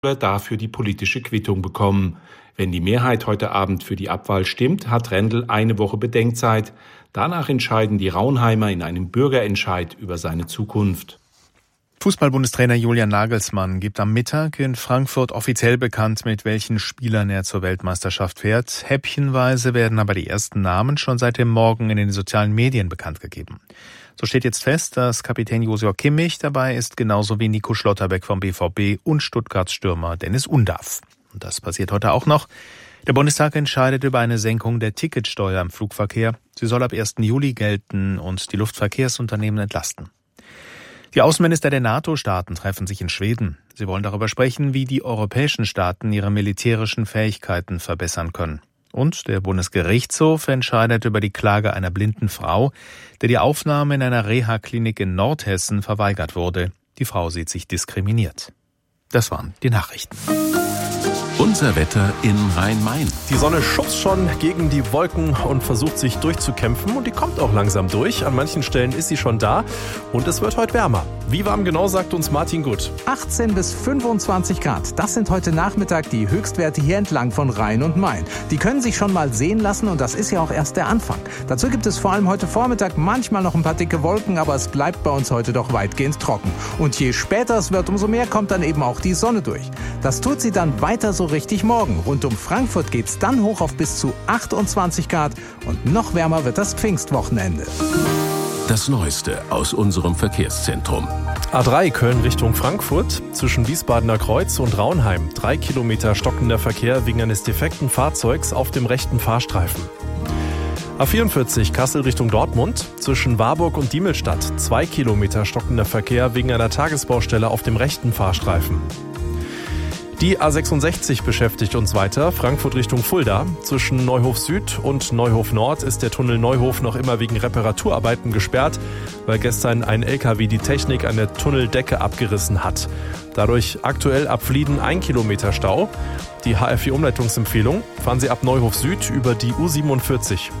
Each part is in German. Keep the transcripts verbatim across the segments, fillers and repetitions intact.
dafür die politische Quittung bekommen. Wenn die Mehrheit heute Abend für die Abwahl stimmt, hat Rendel eine Woche Bedenkzeit. Danach entscheiden die Raunheimer in einem Bürgerentscheid über seine Zukunft. Fußball-Bundestrainer Julian Nagelsmann gibt am Mittag in Frankfurt offiziell bekannt, mit welchen Spielern er zur Weltmeisterschaft fährt. Häppchenweise werden aber die ersten Namen schon seit dem Morgen in den sozialen Medien bekannt gegeben. So steht jetzt fest, dass Kapitän Joshua Kimmich dabei ist, genauso wie Nico Schlotterbeck vom B V B und Stuttgarts Stürmer Dennis Undav. Und das passiert heute auch noch. Der Bundestag entscheidet über eine Senkung der Ticketsteuer im Flugverkehr. Sie soll ab ersten Juli gelten und die Luftverkehrsunternehmen entlasten. Die Außenminister der NATO-Staaten treffen sich in Schweden. Sie wollen darüber sprechen, wie die europäischen Staaten ihre militärischen Fähigkeiten verbessern können. Und der Bundesgerichtshof entscheidet über die Klage einer blinden Frau, der die Aufnahme in einer Reha-Klinik in Nordhessen verweigert wurde. Die Frau sieht sich diskriminiert. Das waren die Nachrichten. Unser Wetter in Rhein-Main. Die Sonne schubst schon gegen die Wolken und versucht sich durchzukämpfen und die kommt auch langsam durch. An manchen Stellen ist sie schon da und es wird heute wärmer. Wie warm genau, sagt uns Martin Gutt. achtzehn bis fünfundzwanzig Grad. Das sind heute Nachmittag die Höchstwerte hier entlang von Rhein und Main. Die können sich schon mal sehen lassen und das ist ja auch erst der Anfang. Dazu gibt es vor allem heute Vormittag manchmal noch ein paar dicke Wolken, aber es bleibt bei uns heute doch weitgehend trocken. Und je später es wird, umso mehr kommt dann eben auch die Sonne durch. Das tut sie dann weiter so richtig morgen. Rund um Frankfurt geht's dann hoch auf bis zu achtundzwanzig Grad und noch wärmer wird das Pfingstwochenende. Das Neueste aus unserem Verkehrszentrum. A drei Köln Richtung Frankfurt, zwischen Wiesbadener Kreuz und Raunheim. Drei Kilometer stockender Verkehr wegen eines defekten Fahrzeugs auf dem rechten Fahrstreifen. A vierundvierzig Kassel Richtung Dortmund, zwischen Warburg und Diemelstadt. Zwei Kilometer stockender Verkehr wegen einer Tagesbaustelle auf dem rechten Fahrstreifen. Die A sechsundsechzig beschäftigt uns weiter, Frankfurt Richtung Fulda. Zwischen Neuhof Süd und Neuhof Nord ist der Tunnel Neuhof noch immer wegen Reparaturarbeiten gesperrt, weil gestern ein L K W die Technik an der Tunneldecke abgerissen hat. Dadurch aktuell ab Flieden ein Kilometer Stau. Die H R vier Umleitungsempfehlung: fahren Sie ab Neuhof Süd über die U siebenundvierzig.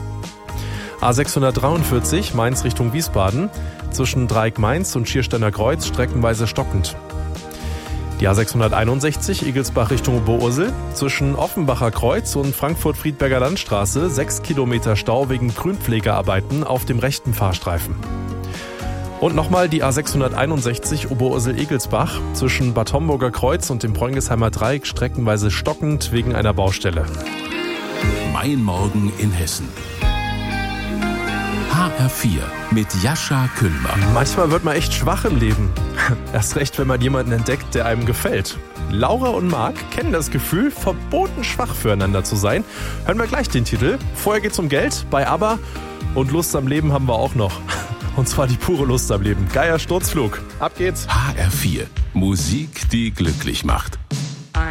A sechshundertdreiundvierzig Mainz Richtung Wiesbaden, zwischen Dreieck-Mainz und Schiersteiner Kreuz streckenweise stockend. Die A sechshunderteinundsechzig Igelsbach Richtung Oberursel, zwischen Offenbacher Kreuz und Frankfurt-Friedberger Landstraße sechs Kilometer Stau wegen Grünpflegearbeiten auf dem rechten Fahrstreifen. Und nochmal die A sechshunderteinundsechzig Oberursel-Egelsbach, zwischen Bad Homburger Kreuz und dem Bräunisheimer Dreieck streckenweise stockend wegen einer Baustelle. Mein Morgen in Hessen. H R vier mit Jascha Kühlmann. Manchmal wird man echt schwach im Leben. Erst recht, wenn man jemanden entdeckt, der einem gefällt. Laura und Marc kennen das Gefühl, verboten schwach füreinander zu sein. Hören wir gleich den Titel. Vorher geht's um Geld bei ABBA und Lust am Leben haben wir auch noch. Und zwar die pure Lust am Leben. Geier Sturzflug. Ab geht's. H R vier. Musik, die glücklich macht.